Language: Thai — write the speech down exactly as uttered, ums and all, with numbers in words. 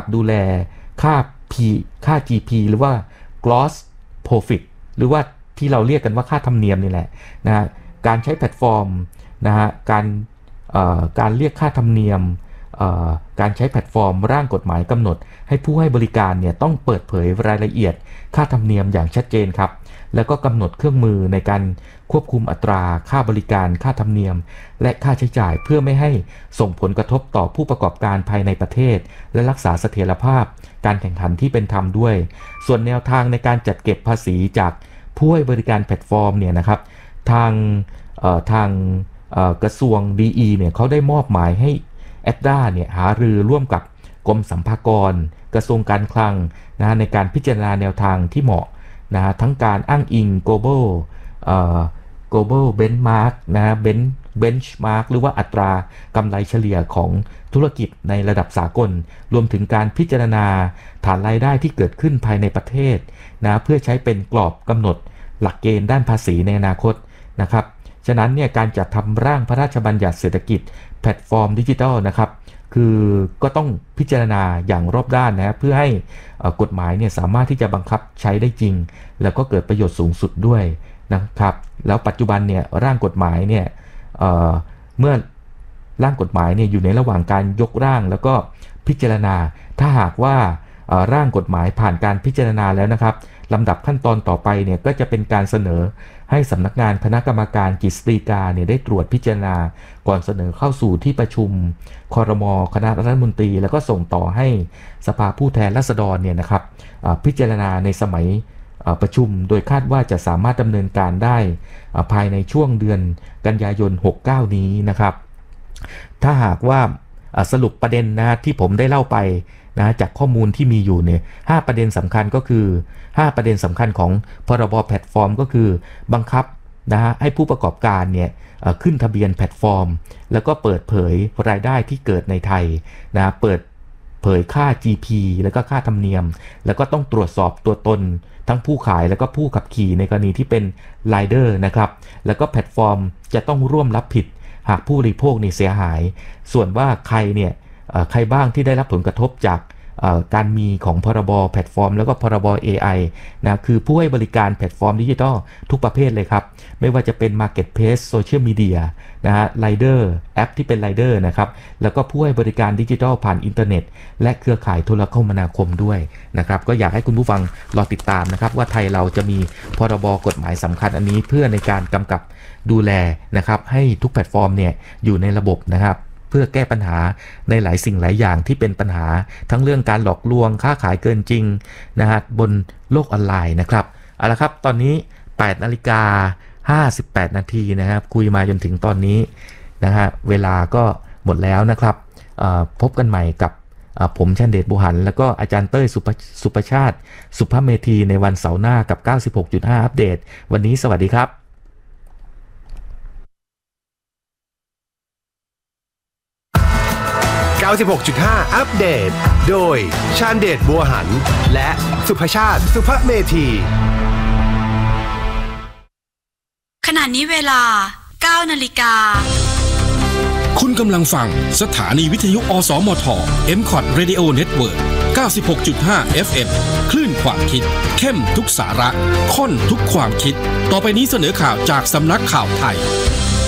ดูแลค่า P ค่า จี พี หรือว่า gross profit หรือว่าที่เราเรียกกันว่าค่าธรรมเนียมนี่แหละนะฮะการใช้แพลตฟอร์มนะฮะการการเรียกค่าธรรมเนียมการใช้แพลตฟอร์มร่างกฎหมายกำหนดให้ผู้ให้บริการเนี่ยต้องเปิดเผยรายละเอียดค่าธรรมเนียมอย่างชัดเจนครับแล้วก็กำหนดเครื่องมือในการควบคุมอัตราค่าบริการค่าธรรมเนียมและค่าใช้จ่ายเพื่อไม่ให้ส่งผลกระทบต่อผู้ประกอบการภายในประเทศและรักษาเสถียรภาพการแข่งขันที่เป็นธรรมด้วยส่วนแนวทางในการจัดเก็บภาษีจากผู้ให้บริการแพลตฟอร์มเนี่ยนะครับทางทางกระทรวง ดี อี เนี่ยเขาได้มอบหมายให้แอดด้าเนี่ยหารือร่วมกับกรมสรรพากรกระทรวงการคลังนะในการพิจารณาแนวทางที่เหมาะนะทั้งการอ้างอิง global เอ่อ global benchmark นะ bench benchmark หรือว่าอัตรากำไรเฉลี่ยของธุรกิจในระดับสากลรวมถึงการพิจารณาฐานรายได้ที่เกิดขึ้นภายในประเทศนะเพื่อใช้เป็นกรอบกำหนดหลักเกณฑ์ด้านภาษีในอนาคตนะครับฉะนั้นเนี่ยการจัดทำร่างพระราชบัญญัติเศรษฐกิจแพลตฟอร์มดิจิทัลนะครับคือก็ต้องพิจารณาอย่างรอบด้านนะเพื่อให้กฎหมายเนี่ยสามารถที่จะบังคับใช้ได้จริงแล้วก็เกิดประโยชน์สูงสุดด้วยนะครับแล้วปัจจุบันเนี่ยร่างกฎหมายเนี่ย เ, เมื่อร่างกฎหมายเนี่ยอยู่ในระหว่างการยกร่างแล้วก็พิจารณาถ้าหากว่าร่างกฎหมายผ่านการพิจารณาแล้วนะครับลำดับขั้นตอนต่อไปเนี่ยก็จะเป็นการเสนอให้สำนักงานคณะกรรมการกฤษฎีกาเนี่ยได้ตรวจพิจารณาก่อนเสนอเข้าสู่ที่ประชุมครม.คณะรัฐมนตรีแล้วก็ส่งต่อให้สภาผู้แทนราษฎรเนี่ยนะครับพิจารณาในสมัยประชุมโดยคาดว่าจะสามารถดำเนินการได้ภายในช่วงเดือนกันยายนหกสิบเก้านี้นะครับถ้าหากว่าสรุปประเด็นนะที่ผมได้เล่าไปนะจากข้อมูลที่มีอยู่เนี่ยห้าประเด็นสำคัญก็คือห้าประเด็นสำคัญของพรบแพลตฟอร์มก็คือบังคับนะฮะให้ผู้ประกอบการเนี่ยขึ้นทะเบียนแพลตฟอร์มแล้วก็เปิดเผยรายได้ที่เกิดในไทยนะเปิดเผยค่า จี พี แล้วก็ค่าธรรมเนียมแล้วก็ต้องตรวจสอบตัวตนทั้งผู้ขายแล้วก็ผู้ขับขี่ในกรณีที่เป็นไรเดอร์นะครับแล้วก็แพลตฟอร์มจะต้องร่วมรับผิดหากผู้บริโภคนี่เสียหายส่วนว่าใครเนี่ยใครบ้างที่ได้รับผลกระทบจากการมีของพรบแพลตฟอร์มแล้วก็พรบ เอ ไอ นะคือผู้ให้บริการแพลตฟอร์มดิจิทัลทุกประเภทเลยครับไม่ว่าจะเป็น Marketplace Social Media นะฮะ Rider แอปที่เป็น Rider นะครับแล้วก็ผู้ให้บริการดิจิทัลผ่านอินเทอร์เน็ตและเครือข่ายโทรคมนาคมด้วยนะครับก็อยากให้คุณผู้ฟังรอติดตามนะครับว่าไทยเราจะมีพรบกฎหมายสำคัญอันนี้เพื่อในการกำกับดูแลนะครับให้ทุกแพลตฟอร์มเนี่ยอยู่ในระบบนะครับเพื่อแก้ปัญหาในหลายสิ่งหลายอย่างที่เป็นปัญหาทั้งเรื่องการหลอกลวงค้าขายเกินจริงนะฮะบนโลกออนไลน์นะครับเอาละครับตอนนี้ แปดนาฬิกาห้าสิบแปดนาทีนะครับคุยมาจนถึงตอนนี้นะฮะเวลาก็หมดแล้วนะครับพบกันใหม่กับผมชันเดชบุหันแล้วก็อาจารย์เต้ยสุประชาติสุภเมธีในวันเสาร์หน้ากับ เก้าสิบหกจุดห้า อัปเดตวันนี้สวัสดีครับเก้าสิบหกจุดห้า อัปเดตโดยชาญเดชบัวหันและสุภชาติสุภเมธีขณะนี้เวลา เก้านาฬิกาคุณกำลังฟังสถานีวิทยุอสมท เอ็ม คอท Radio Network เก้าสิบหกจุดห้า เอฟ เอ็ม คลื่นความคิดเข้มทุกสาระข้นทุกความคิดต่อไปนี้เสนอข่าวจากสำนักข่าวไทย